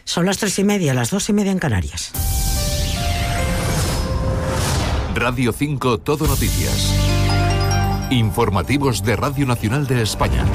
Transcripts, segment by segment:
Son las 3:30, las 2:30 en Canarias. Radio 5 Todo Noticias. Informativos de Radio Nacional de España.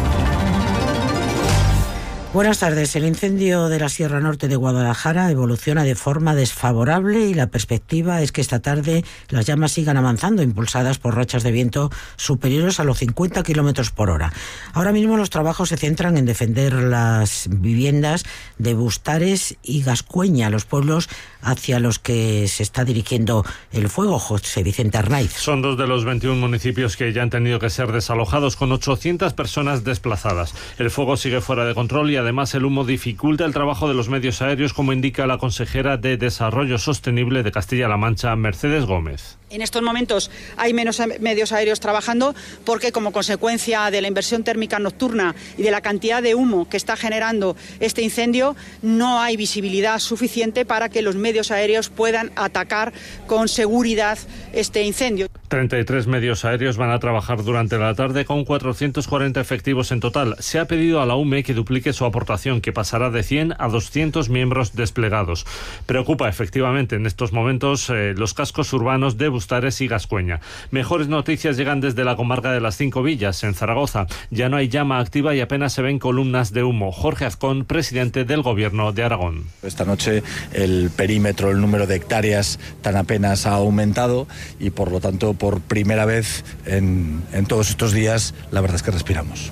Buenas tardes. El incendio de la Sierra Norte de Guadalajara evoluciona de forma desfavorable y la perspectiva es que esta tarde las llamas sigan avanzando, impulsadas por rachas de viento superiores a los 50 kilómetros por hora. Ahora mismo los trabajos se centran en defender las viviendas de Bustares y Gascueña, los pueblos hacia los que se está dirigiendo el fuego. José Vicente Arnaiz. Son 2 de los 21 municipios que ya han tenido que ser desalojados, con 800 personas desplazadas. El fuego sigue fuera de control y además el humo dificulta el trabajo de los medios aéreos, como indica la consejera de Desarrollo Sostenible de Castilla-La Mancha, Mercedes Gómez. En estos momentos hay menos medios aéreos trabajando porque, como consecuencia de la inversión térmica nocturna y de la cantidad de humo que está generando este incendio, no hay visibilidad suficiente para que los medios aéreos puedan atacar con seguridad este incendio. 33 medios aéreos van a trabajar durante la tarde con 440 efectivos en total. Se ha pedido a la UME que duplique su aportación, que pasará de 100 a 200 miembros desplegados. Preocupa efectivamente en estos momentos los cascos urbanos de Bustares y Gascueña. Mejores noticias llegan desde la comarca de las 5 Villas, en Zaragoza. Ya no hay llama activa y apenas se ven columnas de humo. Jorge Azcón, presidente del Gobierno de Aragón. Esta noche el perímetro, el número de hectáreas tan apenas ha aumentado y por lo tanto por primera vez en todos estos días la verdad es que respiramos.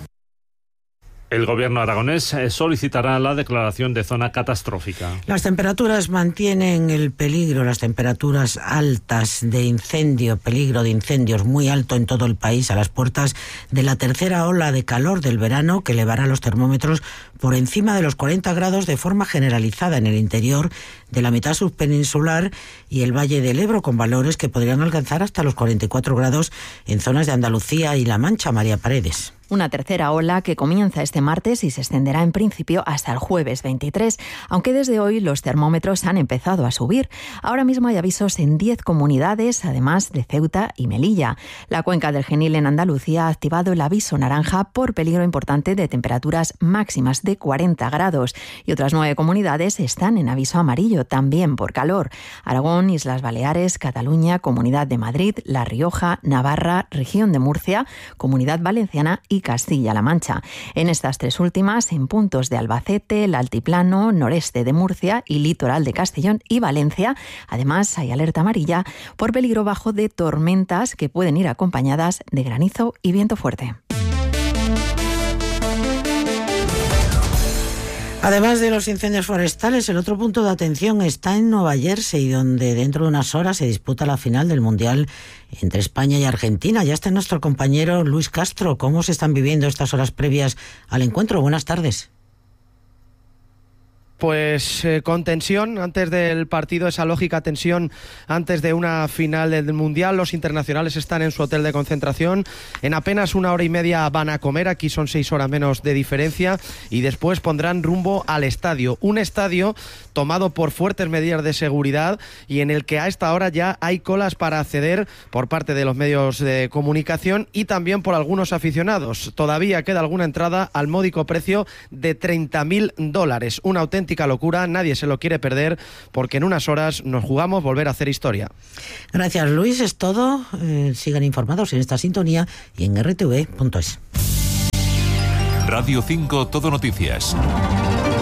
El gobierno aragonés solicitará la declaración de zona catastrófica. Las temperaturas mantienen el peligro, las temperaturas altas de incendio, peligro de incendios muy alto en todo el país, a las puertas de la tercera ola de calor del verano, que elevará los termómetros por encima de los 40 grados de forma generalizada en el interior de la mitad subpeninsular y el Valle del Ebro, con valores que podrían alcanzar hasta los 44 grados en zonas de Andalucía y La Mancha. María Paredes. Una tercera ola que comienza este martes y se extenderá en principio hasta el jueves 23, aunque desde hoy los termómetros han empezado a subir. Ahora mismo hay avisos en 10 comunidades, además de Ceuta y Melilla. La cuenca del Genil en Andalucía ha activado el aviso naranja por peligro importante de temperaturas máximas de 40 grados y otras 9 comunidades están en aviso amarillo, también por calor. Aragón, Islas Baleares, Cataluña, Comunidad de Madrid, La Rioja, Navarra, Región de Murcia, Comunidad Valenciana y Castilla-La Mancha. En estas 3 últimas, en puntos de Albacete, el Altiplano, noreste de Murcia y litoral de Castellón y Valencia, además hay alerta amarilla por peligro bajo de tormentas que pueden ir acompañadas de granizo y viento fuerte. Además de los incendios forestales, el otro punto de atención está en Nueva Jersey, donde dentro de unas horas se disputa la final del Mundial entre España y Argentina. Ya está nuestro compañero Luis Castro. ¿Cómo se están viviendo estas horas previas al encuentro? Buenas tardes. Pues con tensión antes del partido, esa lógica tensión antes de una final del Mundial. Los internacionales están en su hotel de concentración. En apenas 1 hora y media van a comer, aquí son 6 horas menos de diferencia, y después pondrán rumbo al estadio. Un estadio tomado por fuertes medidas de seguridad y en el que a esta hora ya hay colas para acceder por parte de los medios de comunicación y también por algunos aficionados. Todavía queda alguna entrada al módico precio de $30.000. Una auténtica locura, nadie se lo quiere perder porque en unas horas nos jugamos volver a hacer historia. Gracias, Luis, es todo. Sigan informados en esta sintonía y en rtv.es. Radio 5 Todo Noticias.